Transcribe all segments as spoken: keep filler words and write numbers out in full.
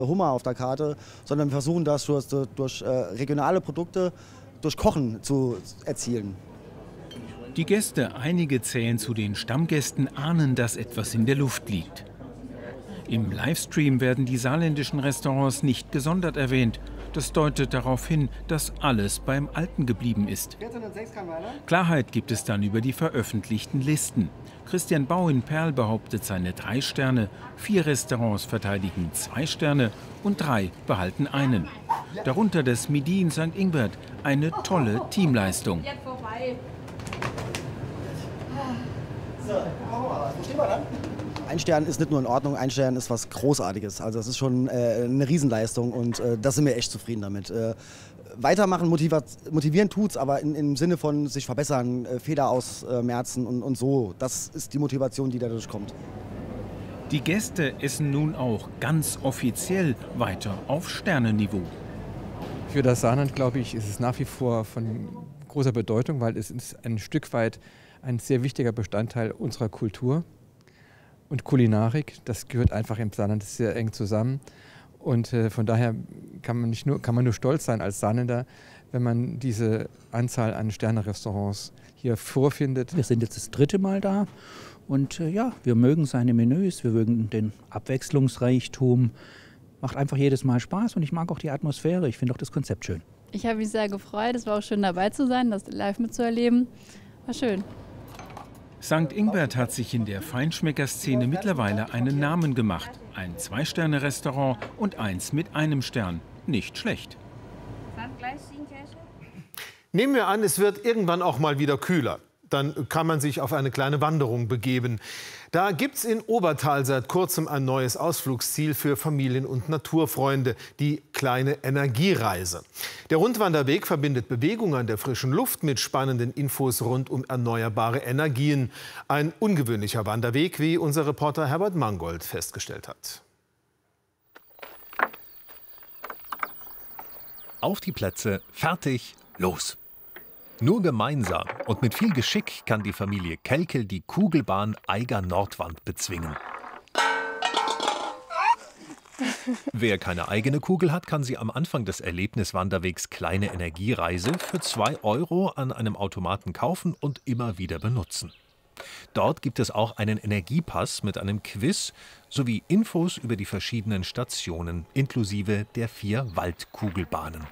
Hummer auf der Karte, sondern wir versuchen das durch, durch äh, regionale Produkte, durch Kochen zu erzielen. Die Gäste, einige zählen zu den Stammgästen, ahnen, dass etwas in der Luft liegt. Im Livestream werden die saarländischen Restaurants nicht gesondert erwähnt. Das deutet darauf hin, dass alles beim Alten geblieben ist. Klarheit gibt es dann über die veröffentlichten Listen. Christian Bau in Perl behauptet seine drei Sterne, vier Restaurants verteidigen zwei Sterne und drei behalten einen. Darunter das Midi in Sankt Ingbert, eine tolle Teamleistung. Ein Stern ist nicht nur in Ordnung, ein Stern ist was Großartiges. Also das ist schon äh, eine Riesenleistung und äh, da sind wir echt zufrieden damit. Äh, weitermachen, motivieren tut's, aber in, im Sinne von sich verbessern, äh, Fehler ausmerzen und, und so. Das ist die Motivation, die dadurch kommt. Die Gäste essen nun auch ganz offiziell weiter auf Sternenniveau. Für das Saarland, glaube ich, ist es nach wie vor von großer Bedeutung, weil es ist ein Stück weit ein sehr wichtiger Bestandteil unserer Kultur. Und Kulinarik, das gehört einfach im Saarland sehr eng zusammen. Und äh, von daher kann man, nicht nur, kann man nur stolz sein als Saarländer, wenn man diese Anzahl an Sterne-Restaurants hier vorfindet. Wir sind jetzt das dritte Mal da und äh, ja, wir mögen seine Menüs, wir mögen den Abwechslungsreichtum. Macht einfach jedes Mal Spaß und ich mag auch die Atmosphäre. Ich finde auch das Konzept schön. Ich habe mich sehr gefreut, es war auch schön dabei zu sein, das live mitzuerleben. War schön. Sankt Ingbert hat sich in der Feinschmeckerszene mittlerweile einen Namen gemacht. Ein Zwei-Sterne-Restaurant und eins mit einem Stern. Nicht schlecht. Nehmen wir an, es wird irgendwann auch mal wieder kühler. Dann kann man sich auf eine kleine Wanderung begeben. Da gibt es in Obertal seit kurzem ein neues Ausflugsziel für Familien- und Naturfreunde, die kleine Energiereise. Der Rundwanderweg verbindet Bewegung an der frischen Luft mit spannenden Infos rund um erneuerbare Energien. Ein ungewöhnlicher Wanderweg, wie unser Reporter Herbert Mangold festgestellt hat. Auf die Plätze, fertig, los! Nur gemeinsam und mit viel Geschick kann die Familie Kelkel die Kugelbahn Eiger Nordwand bezwingen. Wer keine eigene Kugel hat, kann sie am Anfang des Erlebniswanderwegs Kleine Energiereise für zwei Euro an einem Automaten kaufen und immer wieder benutzen. Dort gibt es auch einen Energiepass mit einem Quiz sowie Infos über die verschiedenen Stationen inklusive der vier Waldkugelbahnen.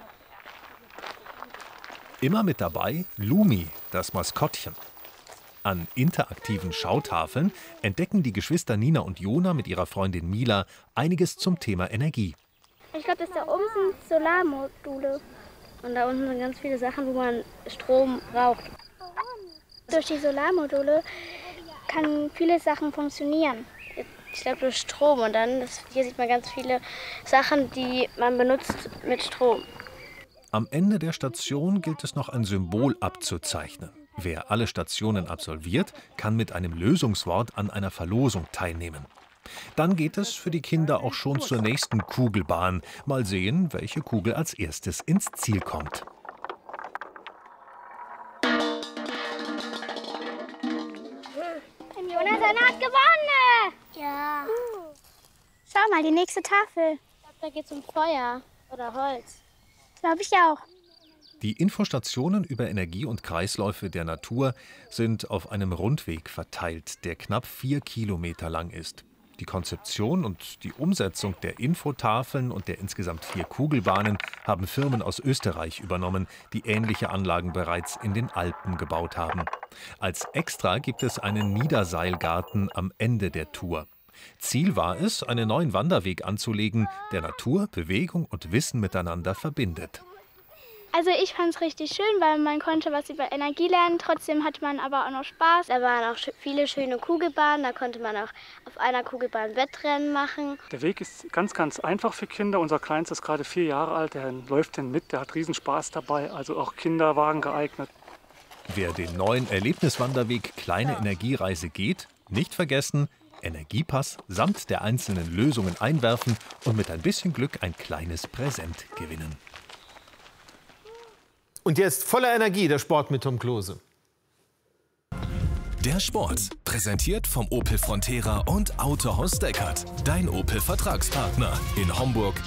Immer mit dabei Lumi, das Maskottchen. An interaktiven Schautafeln entdecken die Geschwister Nina und Jona mit ihrer Freundin Mila einiges zum Thema Energie. Ich glaube, das da oben sind Solarmodule. Und da unten sind ganz viele Sachen, wo man Strom braucht. Durch die Solarmodule kann viele Sachen funktionieren. Ich glaube durch Strom. Und dann, das, hier sieht man ganz viele Sachen, die man benutzt mit Strom. Am Ende der Station gilt es noch ein Symbol abzuzeichnen. Wer alle Stationen absolviert, kann mit einem Lösungswort an einer Verlosung teilnehmen. Dann geht es für die Kinder auch schon zur nächsten Kugelbahn. Mal sehen, welche Kugel als erstes ins Ziel kommt. Jonathan hat gewonnen! Ja. Schau mal, die nächste Tafel. Ich glaube, da geht es um Feuer oder Holz. Glaube ich auch. Die Infostationen über Energie und Kreisläufe der Natur sind auf einem Rundweg verteilt, der knapp vier Kilometer lang ist. Die Konzeption und die Umsetzung der Infotafeln und der insgesamt vier Kugelbahnen haben Firmen aus Österreich übernommen, die ähnliche Anlagen bereits in den Alpen gebaut haben. Als Extra gibt es einen Niederseilgarten am Ende der Tour. Ziel war es, einen neuen Wanderweg anzulegen, der Natur, Bewegung und Wissen miteinander verbindet. Also ich fand es richtig schön, weil man konnte was über Energie lernen. Trotzdem hatte man aber auch noch Spaß. Da waren auch viele schöne Kugelbahnen. Da konnte man auch auf einer Kugelbahn Wettrennen machen. Der Weg ist ganz, ganz einfach für Kinder. Unser Kleinster ist gerade vier Jahre alt. Der läuft den mit. Der hat riesen Spaß dabei. Also auch Kinderwagen geeignet. Wer den neuen Erlebniswanderweg Kleine Energiereise geht, nicht vergessen, Energiepass samt der einzelnen Lösungen einwerfen und mit ein bisschen Glück ein kleines Präsent gewinnen. Und jetzt voller Energie der Sport mit Tom Klose. Der Sport, präsentiert vom Opel Frontera und Autohaus Deckert. Dein Opel-Vertragspartner in Homburg,